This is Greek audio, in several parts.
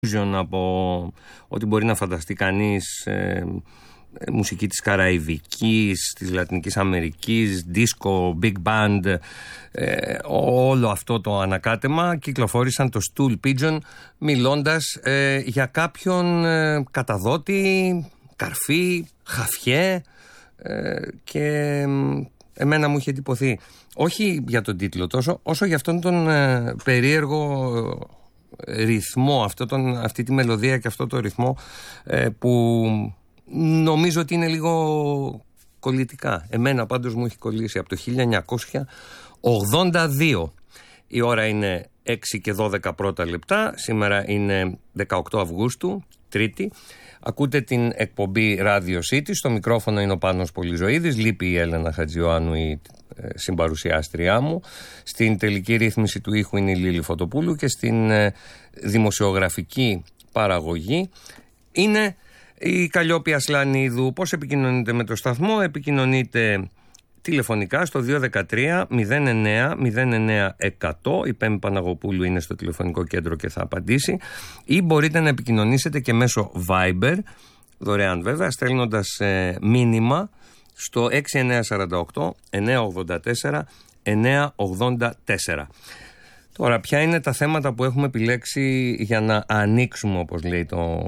από ό,τι μπορεί να φανταστεί κανείς, μουσική της Καραϊβικής, της Λατινικής Αμερικής, disco, big band, όλο αυτό το ανακάτεμα κυκλοφόρησαν το Stool Pigeon μιλώντας για κάποιον καταδότη, καρφί, χαφιέ, και εμένα μου είχε εντυπωθεί όχι για τον τίτλο τόσο όσο για αυτόν τον περίεργο ρυθμό, αυτή τη μελωδία και αυτό το ρυθμό που νομίζω ότι είναι λίγο κολλητικά. Εμένα πάντως μου έχει κολλήσει από το 1982. Η ώρα είναι 6 και 12 πρώτα λεπτά. Σήμερα είναι 18 Αυγούστου, Τρίτη. Ακούτε την εκπομπή Radio City. Στο μικρόφωνο είναι ο Πάνος Πολυζωίδης. Λείπει η Έλενα Χατζιωάννου, η συμπαρουσιάστριά μου. Στην τελική ρύθμιση του ήχου είναι η Λίλη Φωτοπούλου και στην δημοσιογραφική παραγωγή είναι η Καλλιόπη Ασλανίδου. Πώς επικοινωνείτε με το σταθμό? Επικοινωνείτε τηλεφωνικά στο 213 09 09 100. Η Πέμπη Παναγοπούλου είναι στο τηλεφωνικό κέντρο και θα απαντήσει. Ή μπορείτε να επικοινωνήσετε και μέσω Viber, δωρεάν βέβαια, στέλνοντας μήνυμα στο 6948 984 984. Τώρα, ποια είναι τα θέματα που έχουμε επιλέξει για να ανοίξουμε, όπως λέει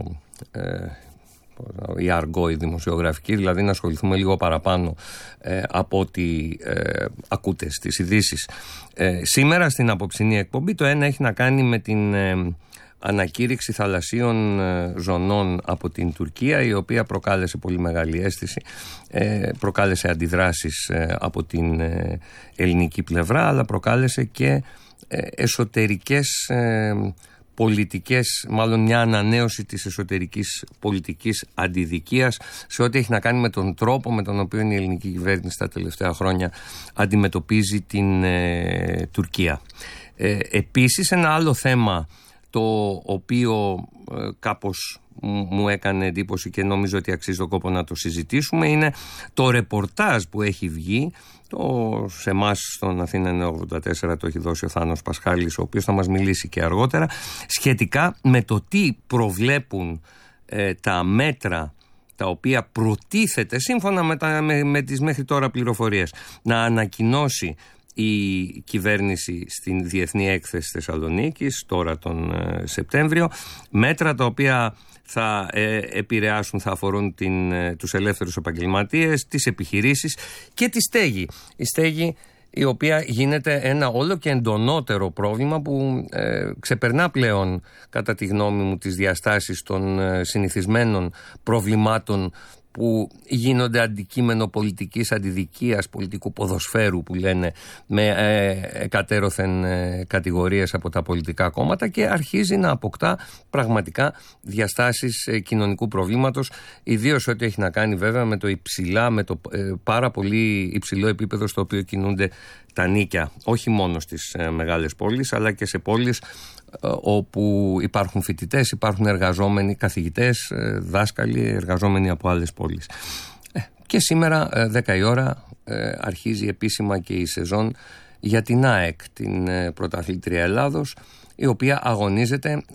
η αργό, η δημοσιογραφική, δηλαδή να ασχοληθούμε λίγο παραπάνω από ό,τι ακούτε στις ειδήσεις. Σήμερα στην απόψινή εκπομπή το ένα έχει να κάνει με την ανακήρυξη θαλασσίων ζωνών από την Τουρκία, η οποία προκάλεσε πολύ μεγάλη αίσθηση, προκάλεσε αντιδράσεις από την ελληνική πλευρά, αλλά προκάλεσε και εσωτερικές πολιτικές, μάλλον μια ανανέωση της εσωτερικής πολιτικής αντιδικίας σε ό,τι έχει να κάνει με τον τρόπο με τον οποίο η ελληνική κυβέρνηση τα τελευταία χρόνια αντιμετωπίζει την Τουρκία. Επίσης, ένα άλλο θέμα το οποίο κάπως μου έκανε εντύπωση και νομίζω ότι αξίζει τον κόπο να το συζητήσουμε είναι το ρεπορτάζ που έχει βγει. Σε εμάς στον Αθήνα 84 το έχει δώσει ο Θάνος Πασχάλης, ο οποίος θα μας μιλήσει και αργότερα, σχετικά με το τι προβλέπουν τα μέτρα τα οποία προτίθεται σύμφωνα με τις μέχρι τώρα πληροφορίες να ανακοινώσει η κυβέρνηση στην Διεθνή Έκθεση Θεσσαλονίκης τώρα τον Σεπτέμβριο, μέτρα τα οποία θα επηρεάσουν, θα αφορούν τους ελεύθερους επαγγελματίες, τις επιχειρήσεις και τη στέγη. Η στέγη, η οποία γίνεται ένα όλο και εντονότερο πρόβλημα που ξεπερνά πλέον, κατά τη γνώμη μου, τις διαστάσεις των συνηθισμένων προβλημάτων που γίνονται αντικείμενο πολιτικής αντιδικίας, πολιτικού ποδοσφαίρου που λένε, με εκατέρωθεν κατηγορίες από τα πολιτικά κόμματα, και αρχίζει να αποκτά πραγματικά διαστάσεις κοινωνικού προβλήματος, ιδίως ό,τι έχει να κάνει βέβαια με το πάρα πολύ υψηλό επίπεδο στο οποίο κινούνται τα νίκια, όχι μόνο στις μεγάλες πόλεις αλλά και σε πόλεις όπου υπάρχουν φοιτητές, υπάρχουν εργαζόμενοι, καθηγητές, δάσκαλοι, εργαζόμενοι από άλλες πόλεις. Και σήμερα 10 η ώρα αρχίζει επίσημα και η σεζόν για την ΑΕΚ, την πρωταθλήτρια Ελλάδος, η οποία αγωνίζεται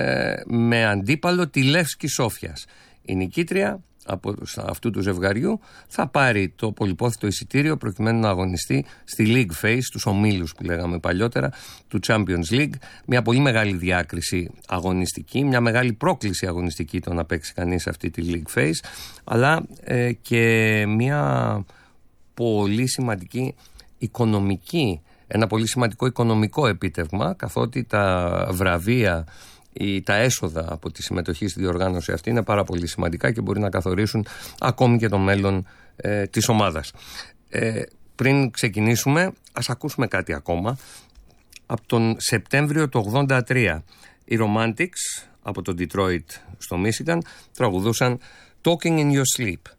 με αντίπαλο τη Λεύσκη Σόφιας. Η νικήτρια από αυτού του ζευγαριού θα πάρει το πολυπόθητο εισιτήριο προκειμένου να αγωνιστεί στη League Phase, τους ομίλους που λέγαμε παλιότερα, του Champions League. Μια πολύ μεγάλη διάκριση αγωνιστική, μια μεγάλη πρόκληση αγωνιστική το να παίξει κανείς αυτή τη League Phase, αλλά και μια πολύ σημαντική ένα πολύ σημαντικό οικονομικό επίτευγμα, καθότι τα βραβεία ή τα έσοδα από τη συμμετοχή στη διοργάνωση αυτή είναι πάρα πολύ σημαντικά και μπορεί να καθορίσουν ακόμη και το μέλλον της ομάδας. Πριν ξεκινήσουμε, ας ακούσουμε κάτι ακόμα. Από τον Σεπτέμβριο του 1983 οι Romantics από το Detroit στο Michigan τραγουδούσαν Talking in Your Sleep.